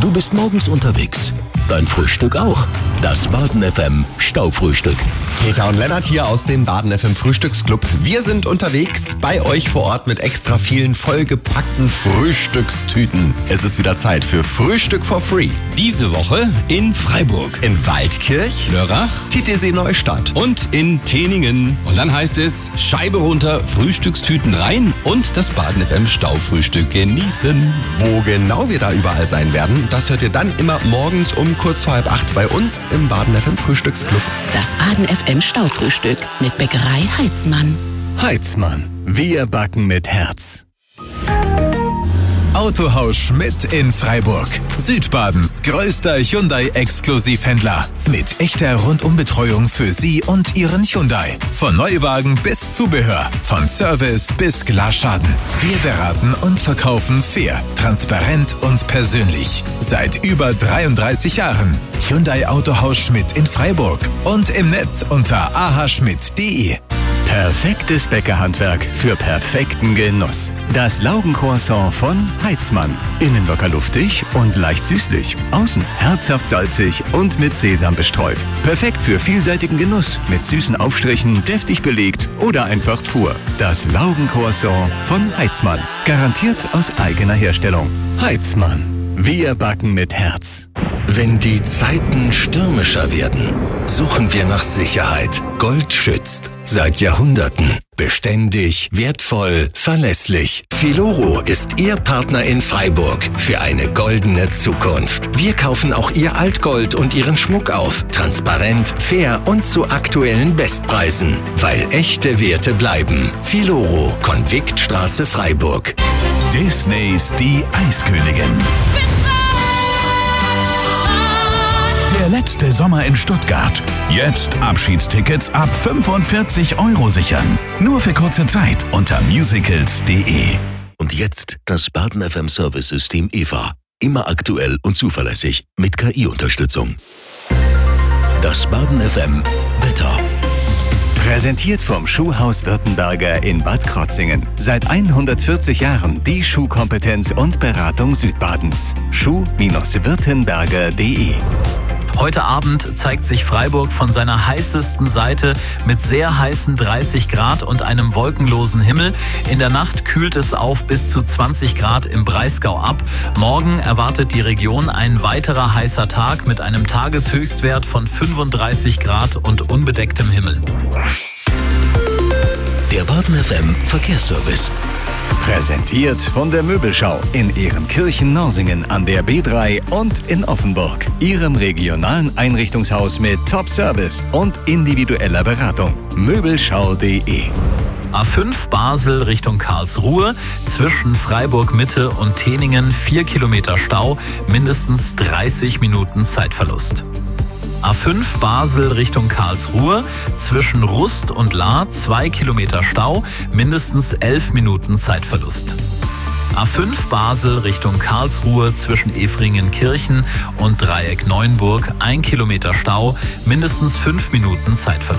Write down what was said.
Du bist morgens unterwegs. Dein Frühstück auch. Das Baden FM Staufrühstück. Peter und Lennart hier aus dem Baden FM Frühstücksclub. Wir sind unterwegs bei euch vor Ort mit extra vielen vollgepackten Frühstückstüten. Es ist wieder Zeit für Frühstück for Free. Diese Woche in Freiburg, In Waldkirch, Lörrach Titisee Neustadt. und in Teningen. Und dann heißt es Scheibe runter, Frühstückstüten rein und das Baden FM Staufrühstück genießen. Wo genau wir da überall sein werden, das hört ihr dann immer morgens um kurz vor 7:30 bei uns im Baden FM Frühstücksclub. Das Baden FM Staufrühstück mit Bäckerei Heitzmann. Heitzmann. Wir backen mit Herz. Autohaus Schmidt in Freiburg. Südbadens größter Hyundai-Exklusivhändler. Mit echter Rundumbetreuung für Sie und Ihren Hyundai. Von Neuwagen bis Zubehör. Von Service bis Glasschaden. Wir beraten und verkaufen fair, transparent und persönlich. Seit über 33 Jahren. Hyundai Autohaus Schmidt in Freiburg. Und im Netz unter ahschmidt.de. Perfektes Bäckerhandwerk für perfekten Genuss. Das Laugencroissant von Heitzmann. Innen locker luftig und leicht süßlich. Außen herzhaft salzig und mit Sesam bestreut. Perfekt für vielseitigen Genuss. Mit süßen Aufstrichen, deftig belegt oder einfach pur. Das Laugencroissant von Heitzmann. Garantiert aus eigener Herstellung. Heitzmann. Wir backen mit Herz. Wenn die Zeiten stürmischer werden, suchen wir nach Sicherheit. Gold schützt. Seit Jahrhunderten. Beständig, wertvoll, verlässlich. Filoro ist Ihr Partner in Freiburg für eine goldene Zukunft. Wir kaufen auch Ihr Altgold und Ihren Schmuck auf. Transparent, fair und zu aktuellen Bestpreisen. Weil echte Werte bleiben. Filoro, Konviktstraße, Freiburg. Disneys Die Eiskönigin. Der letzte Sommer in Stuttgart. Jetzt Abschiedstickets ab 45 € sichern. Nur für kurze Zeit unter musicals.de. Und jetzt das Baden FM Service-System EVA. Immer aktuell und zuverlässig mit KI-Unterstützung. Das Baden FM Wetter. Präsentiert vom Schuhhaus Württemberger in Bad Krotzingen. Seit 140 Jahren die Schuhkompetenz und Beratung Südbadens. Schuh-württemberger.de. Heute Abend zeigt sich Freiburg von seiner heißesten Seite mit sehr heißen 30 Grad und einem wolkenlosen Himmel. In der Nacht kühlt es auf bis zu 20 Grad im Breisgau ab. Morgen erwartet die Region ein weiterer heißer Tag mit einem Tageshöchstwert von 35 Grad und unbedecktem Himmel. Der Baden FM Verkehrsservice. Präsentiert von der Möbelschau in Ehrenkirchen-Norsingen an der B3 und in Offenburg. Ihrem regionalen Einrichtungshaus mit Top-Service und individueller Beratung. Möbelschau.de. A5 Basel Richtung Karlsruhe, zwischen Freiburg Mitte und Teningen 4 Kilometer Stau, mindestens 30 Minuten Zeitverlust. A5 Basel Richtung Karlsruhe, zwischen Rust und Lahr 2 Kilometer Stau, mindestens 11 Minuten Zeitverlust. A5 Basel Richtung Karlsruhe, zwischen Efringen-Kirchen und Dreieck Neuenburg 1 Kilometer Stau, mindestens 5 Minuten Zeitverlust.